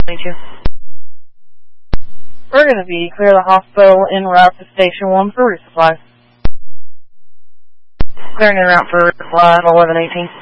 Thank you. We're going to be clear the hospital en route to Station 1 for resupply. Clearing en route for resupply at 1118.